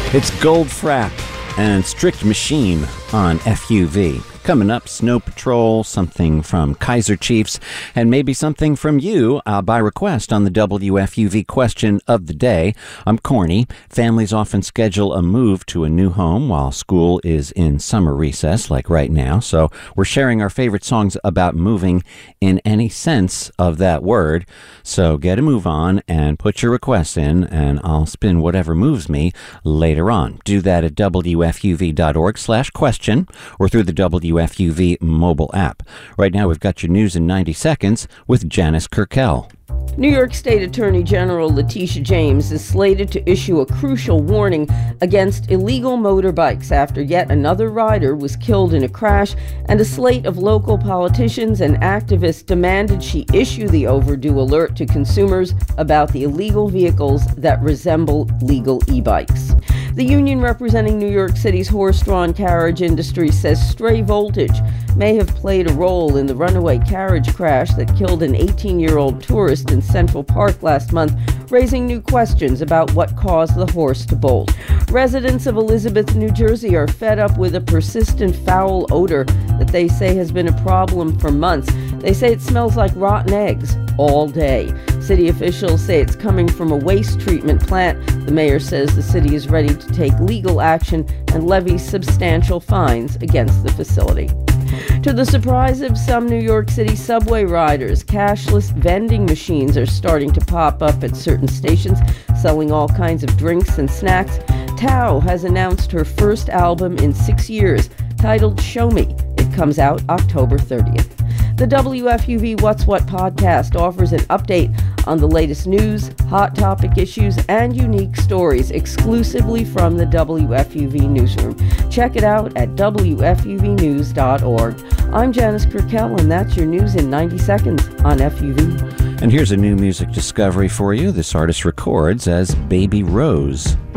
It's Goldfrapp and Strict Machine on FUV. Coming up, Snow Patrol, something from Kaiser Chiefs, and maybe something from you by request on the WFUV question of the day. I'm Corny. Families often schedule a move to a new home while school is in summer recess, like right now. So we're sharing our favorite songs about moving in any sense of that word. So get a move on and put your requests in, and I'll spin whatever moves me later on. Do that at WFUV.org/question or through the WFUV mobile app. Right now, we've got your news in 90 seconds with Janice Kirkell. New York State Attorney General Letitia James is slated to issue a crucial warning against illegal motorbikes after yet another rider was killed in a crash, and a slate of local politicians and activists demanded she issue the overdue alert to consumers about the illegal vehicles that resemble legal e-bikes. The union representing New York City's horse-drawn carriage industry says stray voltage may have played a role in the runaway carriage crash that killed an 18-year-old tourist in Central Park last month, raising new questions about what caused the horse to bolt. Residents of Elizabeth, New Jersey are fed up with a persistent foul odor that they say has been a problem for months. They say it smells like rotten eggs all day. City officials say it's coming from a waste treatment plant. The mayor says the city is ready to take legal action and levy substantial fines against the facility. To the surprise of some New York City subway riders, cashless vending machines are starting to pop up at certain stations, selling all kinds of drinks and snacks. Tao has announced her first album in 6 years, titled Show Me. It comes out October 30th. The WFUV What's What podcast offers an update on the latest news, hot topic issues, and unique stories exclusively from the WFUV newsroom. Check it out at WFUVnews.org. I'm Janice Kirkell, and that's your news in 90 seconds on FUV. And here's a new music discovery for you. This artist records as Baby Rose.